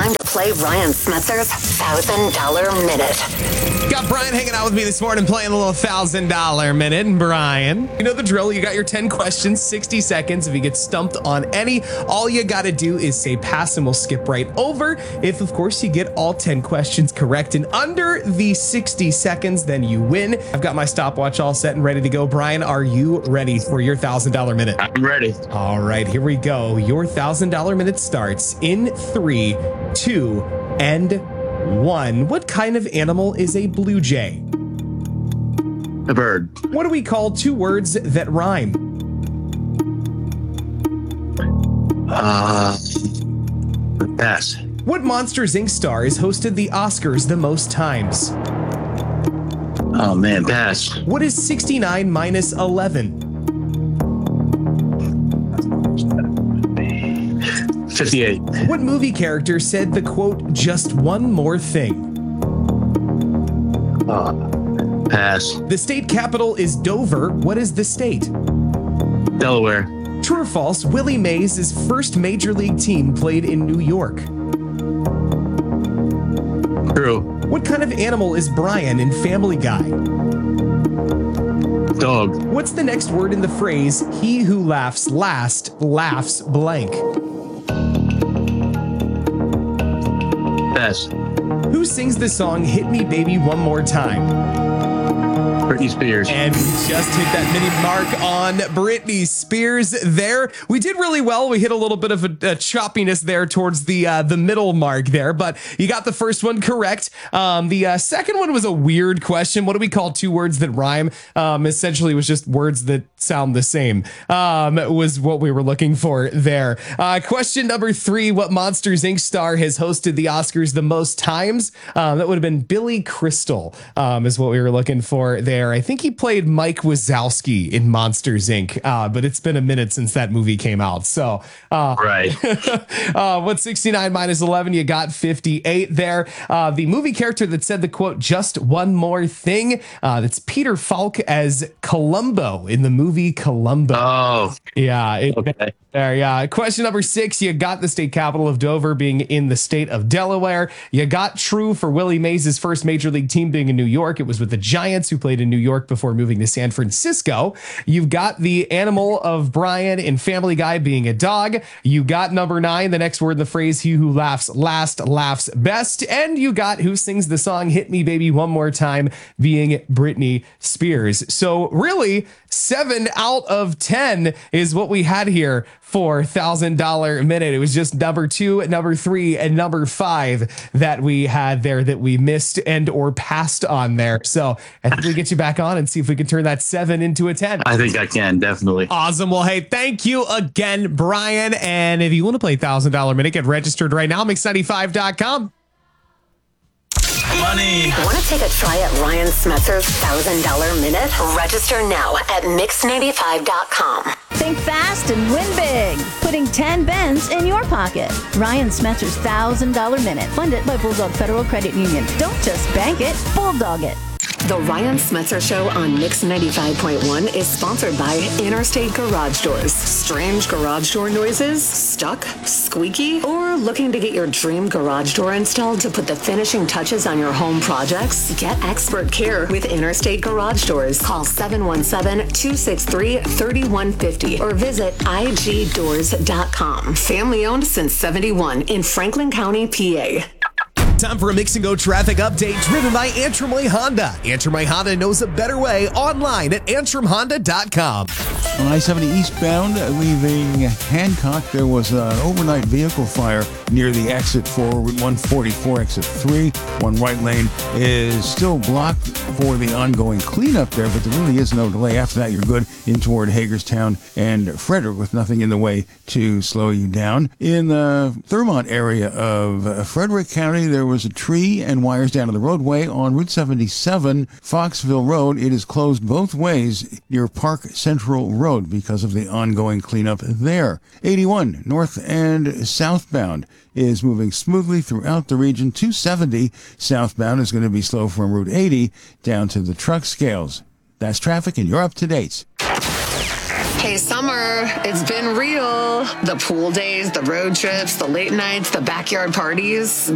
time to play Ryan Smetzer's $1,000 Minute. Got Brian hanging out with me this morning playing a little $1,000 Minute. And Brian, you know the drill. You got your 10 questions, 60 seconds. If you get stumped on any, all you got to do is say pass and we'll skip right over. If, of course, you get all 10 questions correct in under the 60 seconds, then you win. I've got my stopwatch all set and ready to go. Brian, are you ready for your $1,000 Minute? I'm ready. All right, here we go. Your $1,000 Minute starts in 3, 2, and 1. What kind of animal is a blue jay? A bird. What do we call two words that rhyme? Pass. What Monsters Inc. star has hosted the Oscars the most times? Oh man, pass. What is 69 minus 11? 58. What movie character said the quote, "just one more thing"? Pass. The state capital is Dover. What is the state? Delaware. True or false, Willie Mays' first major league team played in New York. True. What kind of animal is Brian in Family Guy? Dog. What's the next word in the phrase, "he who laughs last laughs blank"? Pass. Who sings the song "Hit Me Baby One More Time"? Britney Spears. And we just hit that mini mark on Britney Spears there. We did really well. We hit a little bit of a choppiness there towards the middle mark there, but you got the first one correct. The second one was a weird question. What do we call two words that rhyme? Essentially, it was just words that sound the same. Was what we were looking for there. Question number 3, what Monsters Inc. star has hosted the Oscars the most times? That would have been Billy Crystal, is what we were looking for there. I think he played Mike Wazowski in Monsters Inc., but it's been a minute since that movie came out. So, Right. what's 69 minus 11? You got 58 there. The movie character that said the quote, "just one more thing," that's Peter Falk as Columbo in the movie Columbo. Oh. Yeah. Okay. There, yeah. Question number 6, you got the state capital of Dover being in the state of Delaware. You got true for Willie Mays' first major league team being in New York. It was with the Giants, who played in New York before moving to San Francisco. You've got the animal of Brian in Family Guy being a dog. You got number 9, the next word in the phrase, "he who laughs last laughs best." And you got who sings the song "Hit Me Baby One More Time" being Britney Spears. So really, 7 out of 10 is what we had here for $1,000 Minute. It was just number 2, number 3, and number 5 that we had there that we missed and or passed on there. So I think we get you back on and see if we can turn that 7 into a 10. I think I can, definitely. Awesome. Well, hey, thank you again, Brian. And if you want to play $1,000 Minute, get registered right now, mix95.com. Money. Want to take a try at Ryan Smetzer's $1,000 Minute? Register now at mix95.com. Think fast and win big. Putting 10 Bens in your pocket. Ryan Smetzer's $1,000 Minute. Funded by Bulldog Federal Credit Union. Don't just bank it, bulldog it. The Ryan Smetzer Show on Mix 95.1 is sponsored by Interstate Garage Doors. Strange garage door noises? Stuck? Squeaky? Or looking to get your dream garage door installed to put the finishing touches on your home projects? Get expert care with Interstate Garage Doors. Call 717-263-3150 or visit igdoors.com. Family owned since 71 in Franklin County, PA. Time for a Mix and Go traffic update driven by Antrim Way Honda. Antrim Way Honda knows a better way online at antrimhonda.com. On I-70 eastbound, leaving Hancock, there was an overnight vehicle fire near the exit for Route 144, exit 3. One right lane is still blocked for the ongoing cleanup there, but there really is no delay. After that, you're good in toward Hagerstown and Frederick with nothing in the way to slow you down. In the Thurmont area of Frederick County, there was a tree and wires down to the roadway on Route 77, Foxville Road. It is closed both ways near Park Central Road because of the ongoing cleanup there. 81 north and southbound is moving smoothly throughout the region. 270 southbound is going to be slow from Route 80 down to the truck scales. That's traffic, and you're up to date. Hey, summer, it's been real. The pool days, the road trips, the late nights, the backyard parties.